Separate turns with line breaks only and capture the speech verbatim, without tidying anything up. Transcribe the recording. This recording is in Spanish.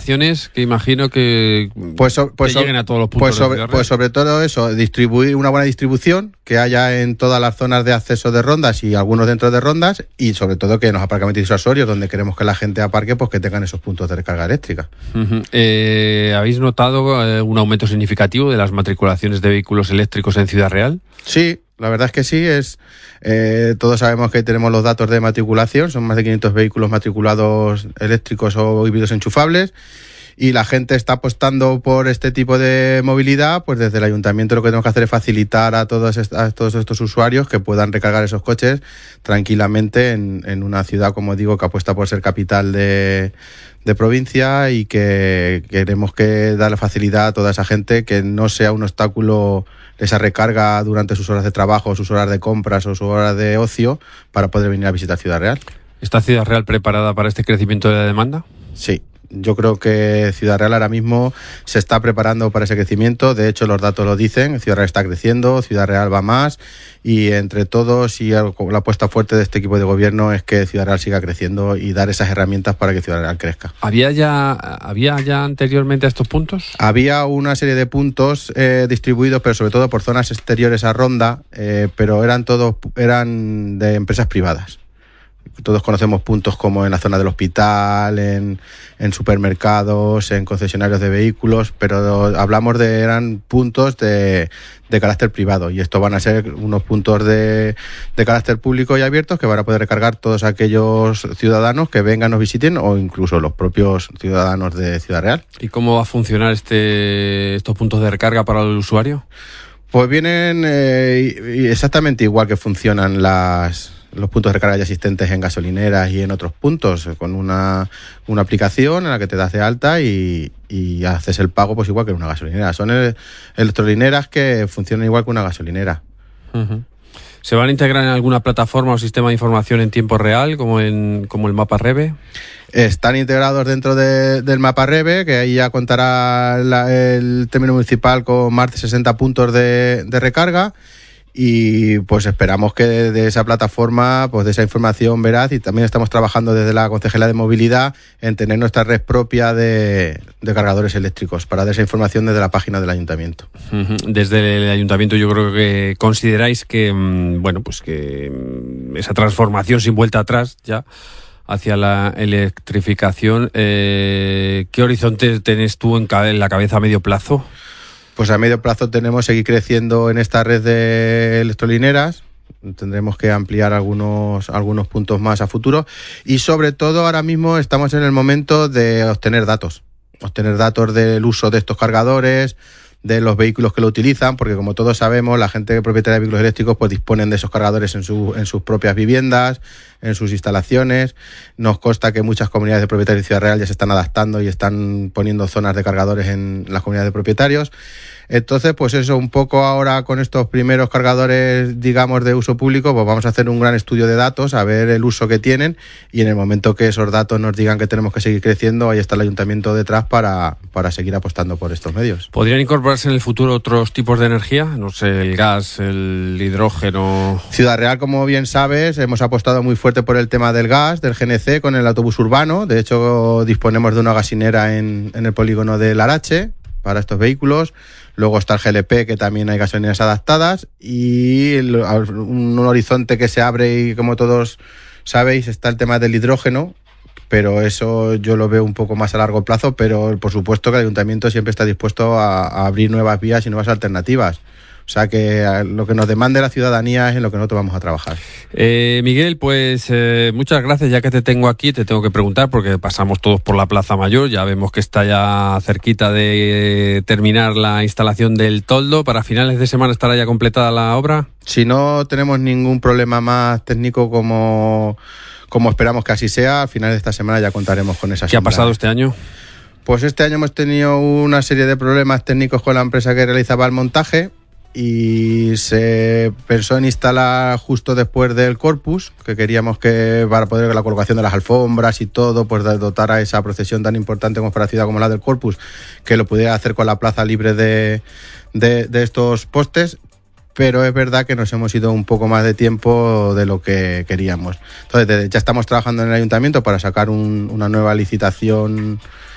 matriculaciones que imagino que,
pues, so, pues,
que lleguen a todos los puntos
pues sobre,
de Ciudad Real.
Pues sobre todo eso, distribuir una buena distribución que haya en todas las zonas de acceso de rondas y algunos dentro de rondas, y sobre todo que en los aparcamientos disuasorios donde queremos que la gente aparque, pues que tengan esos puntos de recarga eléctrica.
Uh-huh. Eh, ¿Habéis notado eh, un aumento significativo de las matriculaciones de vehículos eléctricos en Ciudad Real?
Sí, la verdad es que sí. Es eh, todos sabemos que tenemos los datos de matriculación, son más de quinientos vehículos matriculados eléctricos o híbridos enchufables, y la gente está apostando por este tipo de movilidad. Pues desde el ayuntamiento lo que tenemos que hacer es facilitar a todos, est- a todos estos usuarios que puedan recargar esos coches tranquilamente en, en una ciudad, como digo, que apuesta por ser capital de, de provincia, y que queremos que darle facilidad a toda esa gente, que no sea un obstáculo esa recarga durante sus horas de trabajo, sus horas de compras o sus horas de ocio, para poder venir a visitar Ciudad Real.
¿Está Ciudad Real preparada para este crecimiento de la demanda?
Sí. Yo creo que Ciudad Real ahora mismo se está preparando para ese crecimiento. De hecho, los datos lo dicen. Ciudad Real está creciendo, Ciudad Real va más, y entre todos, y la apuesta fuerte de este equipo de gobierno es que Ciudad Real siga creciendo y dar esas herramientas para que Ciudad Real crezca.
¿Había ya, había ya anteriormente a estos puntos?
Había una serie de puntos eh, distribuidos, pero sobre todo por zonas exteriores a Ronda, eh, pero eran todos eran de empresas privadas. Todos conocemos puntos como en la zona del hospital, en, en supermercados, en concesionarios de vehículos, pero hablamos de eran puntos de, de carácter privado, y estos van a ser unos puntos de, de carácter público y abiertos que van a poder recargar todos aquellos ciudadanos que vengan, nos visiten, o incluso los propios ciudadanos de Ciudad Real.
¿Y cómo va a funcionar este estos puntos de recarga para el usuario?
Pues vienen eh, exactamente igual que funcionan las... los puntos de recarga ya existentes en gasolineras y en otros puntos, con una, una aplicación en la que te das de alta y, y haces el pago pues igual que en una gasolinera. Son el, electrolineras que funcionan igual que una gasolinera.
Uh-huh. ¿Se van a integrar en alguna plataforma o sistema de información en tiempo real, como en como el mapa REVE?
Están integrados dentro de, del mapa REVE, que ahí ya contará la, el término municipal con más de sesenta puntos de, de recarga. Y pues esperamos que de, de esa plataforma, pues de esa información veraz, y también estamos trabajando desde la Concejalía de Movilidad en tener nuestra red propia de, de cargadores eléctricos para dar esa información desde la página del ayuntamiento.
Desde el ayuntamiento yo creo que consideráis que, bueno, pues que esa transformación sin vuelta atrás ya hacia la electrificación, eh, ¿qué horizonte tenés tú en, en la cabeza a medio plazo?
Pues a medio plazo tenemos seguir creciendo en esta red de electrolineras. Tendremos que ampliar algunos, algunos puntos más a futuro, y sobre todo ahora mismo estamos en el momento de obtener datos, obtener datos del uso de estos cargadores, de los vehículos que lo utilizan, porque como todos sabemos, la gente propietaria de vehículos eléctricos pues disponen de esos cargadores en, su, en sus propias viviendas, en sus instalaciones. Nos consta que muchas comunidades de propietarios de Ciudad Real ya se están adaptando y están poniendo zonas de cargadores en las comunidades de propietarios. Entonces, pues eso, un poco ahora con estos primeros cargadores, digamos, de uso público, pues vamos a hacer un gran estudio de datos, a ver el uso que tienen, y en el momento que esos datos nos digan que tenemos que seguir creciendo, ahí está el ayuntamiento detrás para, para seguir apostando por estos medios.
¿Podrían incorporarse en el futuro otros tipos de energía? No sé, el gas, el hidrógeno...
Ciudad Real, como bien sabes, hemos apostado muy fuerte por el tema del gas, del G N C, con el autobús urbano. De hecho, disponemos de una gasinera en, en el polígono de Larache para estos vehículos. Luego está el G L P, que también hay gasolineras adaptadas, y el, un horizonte que se abre, y como todos sabéis está el tema del hidrógeno, pero eso yo lo veo un poco más a largo plazo, pero por supuesto que el ayuntamiento siempre está dispuesto a, a abrir nuevas vías y nuevas alternativas. O sea que lo que nos demande la ciudadanía es en lo que nosotros vamos a trabajar.
Eh, Miguel, pues eh, muchas gracias. Ya que te tengo aquí, te tengo que preguntar, porque pasamos todos por la Plaza Mayor, ya vemos que está ya cerquita de terminar la instalación del toldo. ¿Para finales de semana estará ya completada la obra?
Si no tenemos ningún problema más técnico como, como esperamos que así sea, a finales de esta semana ya contaremos con esa.
¿Qué ha pasado este año?
Pues este año hemos tenido una serie de problemas técnicos con la empresa que realizaba el montaje, y se pensó en instalar justo después del Corpus, que queríamos que para poder la colocación de las alfombras y todo, pues dotar a esa procesión tan importante como para la ciudad como la del Corpus, que lo pudiera hacer con la plaza libre de, de, de estos postes. Pero es verdad que nos hemos ido un poco más de tiempo de lo que queríamos. Entonces ya estamos trabajando en el ayuntamiento para sacar un, una nueva licitación